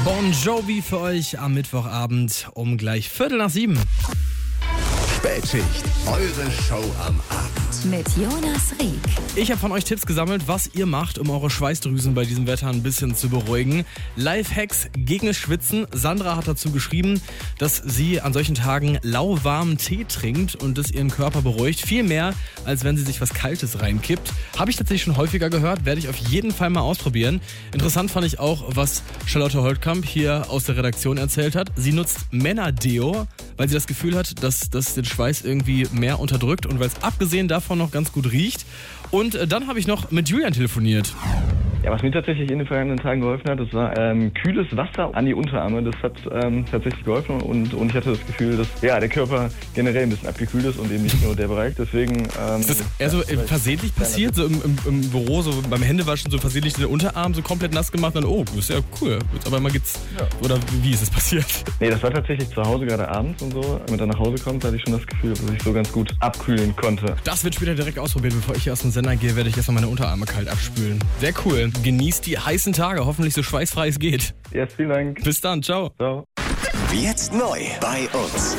Bon Jovi für euch am Mittwochabend um gleich 6:45. Spätschicht, eure Show am Abend. Mit Jonas Rieck. Ich habe von euch Tipps gesammelt, was ihr macht, um eure Schweißdrüsen bei diesem Wetter ein bisschen zu beruhigen. Lifehacks gegen das Schwitzen. Sandra hat dazu geschrieben, dass sie an solchen Tagen lauwarmen Tee trinkt und das ihren Körper beruhigt. Viel mehr, als wenn sie sich was Kaltes reinkippt. Habe ich tatsächlich schon häufiger gehört, werde ich auf jeden Fall mal ausprobieren. Interessant fand ich auch, was Charlotte Holtkamp hier aus der Redaktion erzählt hat. Sie nutzt Männerdeo, weil sie das Gefühl hat, dass das den Schweiß irgendwie mehr unterdrückt und weil es abgesehen davon noch ganz gut riecht. Und dann habe ich noch mit Julian telefoniert. Ja, was mir tatsächlich in den vergangenen Tagen geholfen hat, das war kühles Wasser an die Unterarme. Das hat tatsächlich geholfen und ich hatte das Gefühl, dass der Körper generell ein bisschen abgekühlt ist und eben nicht nur der Bereich. Deswegen Ist das eher so versehentlich passiert, so im Büro, so beim Händewaschen, so versehentlich den Unterarm so komplett nass gemacht und dann, oh, ist ja cool. Jetzt aber mal geht's. Ja. Oder wie ist es passiert? Nee, das war tatsächlich zu Hause, gerade abends und so. Wenn man dann nach Hause kommt, hatte ich schon das Gefühl, dass ich so ganz gut abkühlen konnte. Das wird später direkt ausprobiert. Bevor ich hier aus dem Sender gehe, werde ich erstmal meine Unterarme kalt abspülen. Sehr cool. Genießt die heißen Tage, hoffentlich so schweißfrei es geht. Ja, vielen Dank. Bis dann, ciao. Ciao. Jetzt neu bei uns.